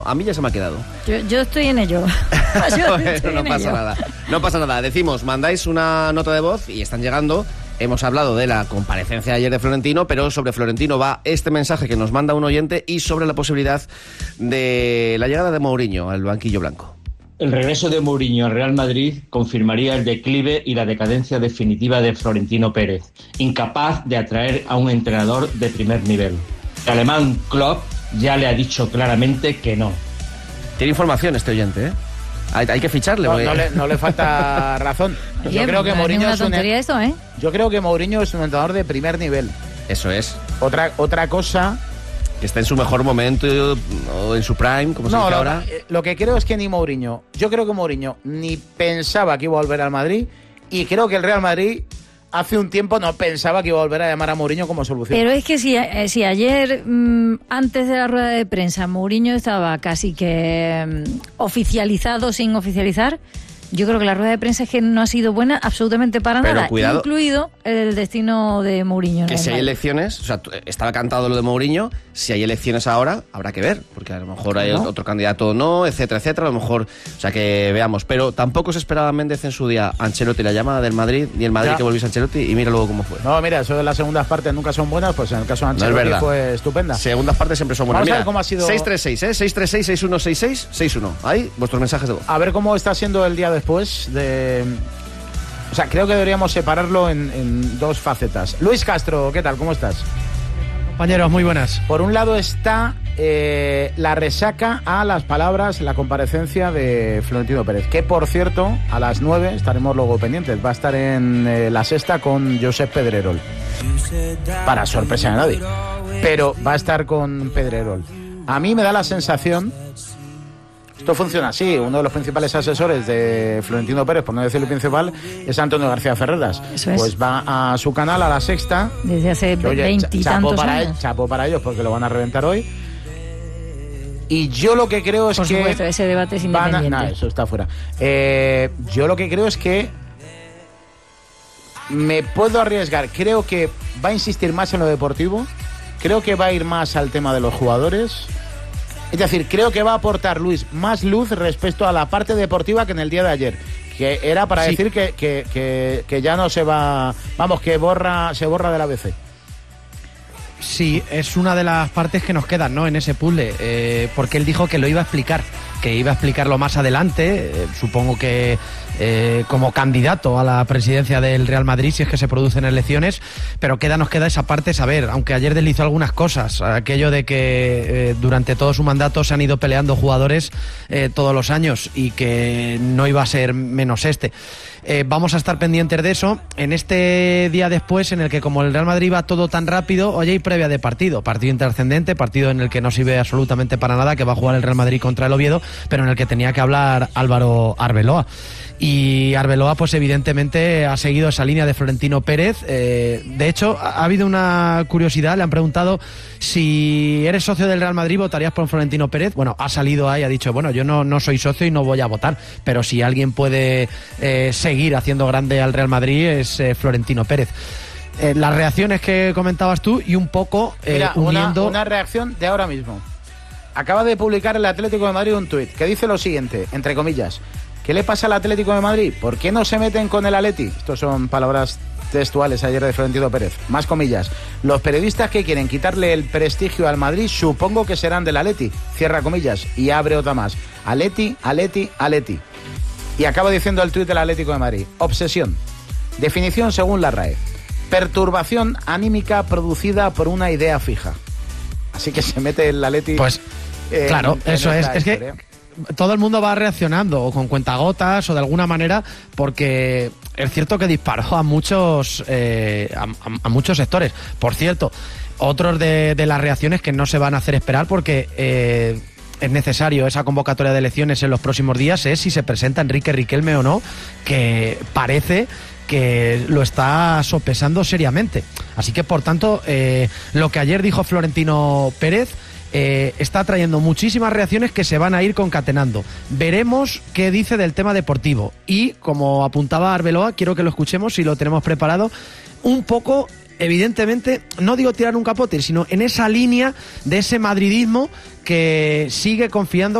A mí ya se me ha quedado. Yo estoy en ello. No pasa nada. No pasa nada. Decimos, mandáis una nota de voz y están llegando. Hemos hablado de la comparecencia de ayer de Florentino, pero sobre Florentino va este mensaje que nos manda un oyente y sobre la posibilidad de la llegada de Mourinho al banquillo blanco. El regreso de Mourinho al Real Madrid confirmaría el declive y la decadencia definitiva de Florentino Pérez, incapaz de atraer a un entrenador de primer nivel. El alemán Klopp ya le ha dicho claramente que no. Tiene información este oyente, ¿eh? Hay que ficharle. No le falta razón. Yo creo que Mourinho es Yo creo que Mourinho es un entrenador de primer nivel. Eso es. Otra cosa... Que está en su mejor momento o en su prime, como se dice ahora. Lo que creo es que yo creo que Mourinho ni pensaba que iba a volver al Madrid, y creo que el Real Madrid hace un tiempo no pensaba que iba a volver a llamar a Mourinho como solución. Pero es que si ayer, antes de la rueda de prensa, Mourinho estaba casi que oficializado sin oficializar, yo creo que la rueda de prensa es que no ha sido buena absolutamente para nada, cuidado, incluido el destino de Mourinho. Que si hay elecciones, o sea, estaba cantado lo de Mourinho, si hay elecciones ahora, habrá que ver, porque a lo mejor hay otro candidato o no, etcétera, etcétera, a lo mejor, o sea, que veamos. Pero tampoco se esperaba Méndez en su día Ancelotti, la llamada del Madrid, ni el Madrid que volviese a Ancelotti, y mira luego cómo fue. No, mira, eso de las segundas partes nunca son buenas, pues en el caso de Ancelotti fue estupenda. Segundas partes siempre son buenas. Vamos a ver cómo ha sido... 636, 636-6166-61. Ahí, vuestros mensajes de voz. A ver cómo está siendo el día después de... O sea, creo que deberíamos separarlo en dos facetas. Luis Castro, ¿qué tal? ¿Cómo estás? Compañeros, muy buenas. Por un lado está la resaca a las palabras, la comparecencia de Florentino Pérez, que por cierto, a las 9 estaremos luego pendientes. Va a estar en La Sexta con Josep Pedrerol. Para sorpresa de nadie. Pero va a estar con Pedrerol. A mí me da la sensación... Esto funciona así. Uno de los principales asesores de Florentino Pérez, por no decir el principal, es Antonio García Ferreras. Pues va a su canal, a La Sexta. Desde hace 20 y tantos años. Chapo para ellos, porque lo van a reventar hoy. Y yo lo que creo es por supuesto, ese debate es independiente. Eso está fuera. Yo lo que creo es que me puedo arriesgar. Creo que va a insistir más en lo deportivo. Creo que va a ir más al tema de los jugadores. Es decir, creo que va a aportar, Luis, más luz respecto a la parte deportiva que en el día de ayer. Que era para decir que ya no se va... Vamos, que se borra del ABC. Sí, es una de las partes que nos quedan, ¿no?, en ese puzzle, porque él dijo que lo iba a explicar, que iba a explicarlo más adelante, supongo que como candidato a la presidencia del Real Madrid, si es que se producen elecciones, pero nos queda esa parte saber, aunque ayer deslizó algunas cosas, aquello de que durante todo su mandato se han ido peleando jugadores todos los años y que no iba a ser menos este. Vamos a estar pendientes de eso en este día después, en el que como el Real Madrid va todo tan rápido, hoy hay previa de partido intrascendente, partido en el que no sirve absolutamente para nada, que va a jugar el Real Madrid contra el Oviedo, pero en el que tenía que hablar Álvaro Arbeloa. Y Arbeloa, pues evidentemente ha seguido esa línea de Florentino Pérez. De hecho, ha habido una curiosidad, le han preguntado si eres socio del Real Madrid, ¿votarías por Florentino Pérez? Bueno, ha salido ahí, ha dicho, bueno, yo no soy socio y no voy a votar, pero si alguien puede seguir haciendo grande al Real Madrid es Florentino Pérez. Las reacciones que comentabas tú y un poco Mira, uniendo... una reacción de ahora mismo. Acaba de publicar el Atlético de Madrid un tuit que dice lo siguiente, entre comillas: ¿qué le pasa al Atlético de Madrid? ¿Por qué no se meten con el Atleti? Estos son palabras textuales ayer de Florentino Pérez. Más comillas: los periodistas que quieren quitarle el prestigio al Madrid supongo que serán del Atleti. Cierra comillas y abre otra más. Atleti, Atleti, Atleti. Y acaba diciendo el tuit del Atlético de Madrid: obsesión. Definición según la RAE: perturbación anímica producida por una idea fija. Así que se mete el Atleti. Pues claro, eso es. Es que todo el mundo va reaccionando o con cuentagotas o de alguna manera, porque es cierto que disparó a muchos a muchos sectores. Por cierto, otros de las reacciones que no se van a hacer esperar, porque es necesario esa convocatoria de elecciones en los próximos días, es si se presenta Enrique Riquelme o no, que parece que lo está sopesando seriamente. Así que, por tanto, lo que ayer dijo Florentino Pérez está trayendo muchísimas reacciones que se van a ir concatenando. Veremos qué dice del tema deportivo. Y, como apuntaba Arbeloa, quiero que lo escuchemos, si lo tenemos preparado, un poco evidentemente, no digo tirar un capote, sino en esa línea de ese madridismo que sigue confiando